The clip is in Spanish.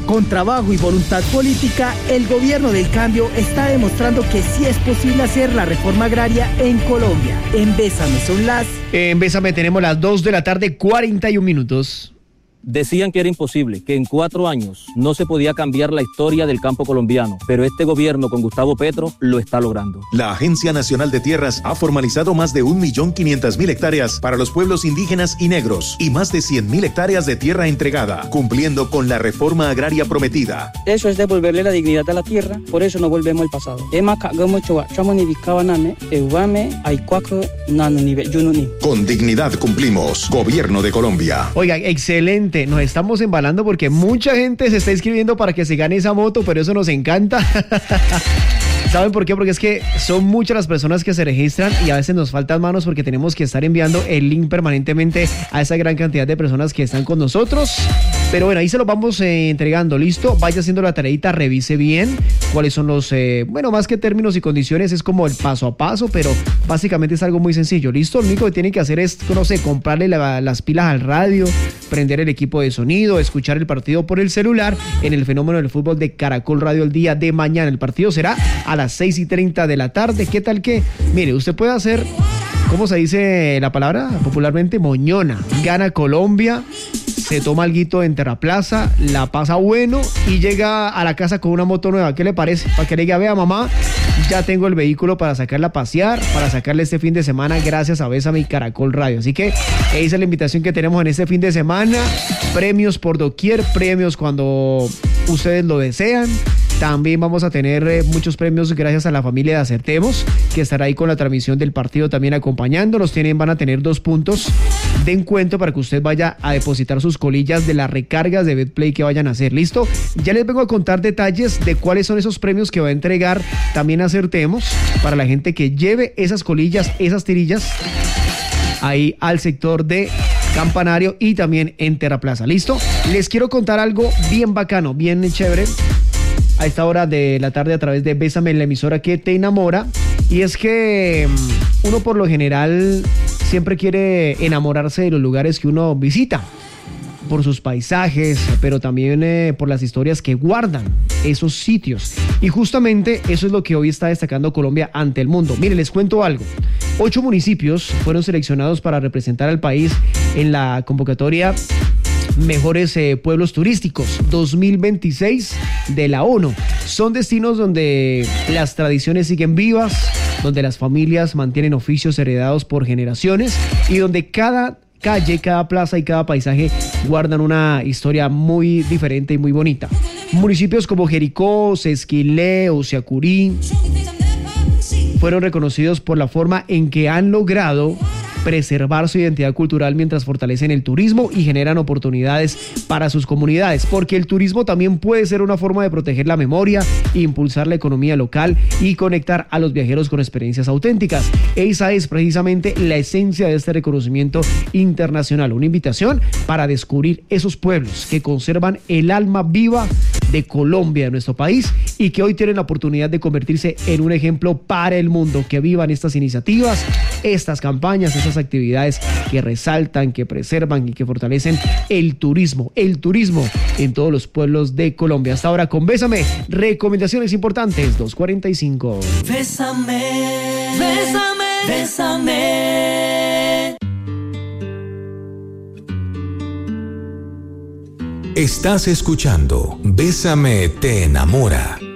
Con trabajo y voluntad política, el gobierno del cambio está demostrando que sí es posible hacer la reforma agraria en Colombia. En Bésame son las... En Bésame tenemos las 2 de la tarde, 41 minutos. Decían que era imposible, que en 4 años no se podía cambiar la historia del campo colombiano, pero este gobierno con Gustavo Petro lo está logrando. La Agencia Nacional de Tierras ha formalizado más de 1.500.000 hectáreas para los pueblos indígenas y negros y más de 100.000 hectáreas de tierra entregada, cumpliendo con la reforma agraria prometida. Eso es devolverle la dignidad a la tierra, por eso no volvemos al pasado. Con dignidad cumplimos. Gobierno de Colombia. Oiga, excelente. Nos estamos embalando porque mucha gente se está inscribiendo para que se gane esa moto, pero eso nos encanta. ¿Saben por qué? Porque es que son muchas las personas que se registran y a veces nos faltan manos porque tenemos que estar enviando el link permanentemente a esa gran cantidad de personas que están con nosotros. Pero bueno, ahí se los vamos entregando, ¿listo? Vaya haciendo la tareita, revise bien cuáles son los, más que términos y condiciones, es como el paso a paso, pero básicamente es algo muy sencillo, ¿listo? Lo único que tienen que hacer es, comprarle las pilas al radio, prender el equipo de sonido, escuchar el partido por el celular en el Fenómeno del Fútbol de Caracol Radio el día de mañana. El partido será a las 6:30 de la tarde. ¿Qué tal que? Mire, usted puede hacer, ¿cómo se dice la palabra popularmente? Moñona. Gana Colombia, se toma alguito en Terraplaza, la pasa bueno y llega a la casa con una moto nueva. ¿Qué le parece? Para que le diga, vea mamá, ya tengo el vehículo para sacarla a pasear, para sacarle este fin de semana gracias a Bésame y Caracol Radio. Así que esa es la invitación que tenemos en este fin de semana. Premios por doquier, premios cuando ustedes lo desean. También vamos a tener muchos premios gracias a la familia de Acertemos, que estará ahí con la transmisión del partido también acompañándonos. Van a tener 2 puntos de encuentro para que usted vaya a depositar sus colillas de las recargas de BetPlay que vayan a hacer. ¿Listo? Ya les vengo a contar detalles de cuáles son esos premios que va a entregar también Acertemos para la gente que lleve esas colillas, esas tirillas ahí al sector de Campanario y también en Terraplaza. ¿Listo? Les quiero contar algo bien bacano, bien chévere a esta hora de la tarde a través de Bésame, la emisora que te enamora. Y es que uno por lo general siempre quiere enamorarse de los lugares que uno visita, por sus paisajes, pero también por las historias que guardan esos sitios. Y justamente eso es lo que hoy está destacando Colombia ante el mundo. Mire, les cuento algo. 8 municipios fueron seleccionados para representar al país en la convocatoria Mejores Pueblos Turísticos 2026 de la ONU. Son destinos donde las tradiciones siguen vivas, donde las familias mantienen oficios heredados por generaciones y donde cada calle, cada plaza y cada paisaje guardan una historia muy diferente y muy bonita. Municipios como Jericó, Sesquilé, Usiacurí fueron reconocidos por la forma en que han logrado preservar su identidad cultural mientras fortalecen el turismo y generan oportunidades para sus comunidades, porque el turismo también puede ser una forma de proteger la memoria, impulsar la economía local y conectar a los viajeros con experiencias auténticas. Esa es precisamente la esencia de este reconocimiento internacional, una invitación para descubrir esos pueblos que conservan el alma viva de Colombia, de nuestro país, y que hoy tienen la oportunidad de convertirse en un ejemplo para el mundo. Que vivan estas iniciativas, estas campañas, estas actividades que resaltan, que preservan y que fortalecen el turismo en todos los pueblos de Colombia. Hasta ahora con Bésame, recomendaciones importantes, 2:45. Bésame, bésame, bésame. Estás escuchando Bésame te enamora.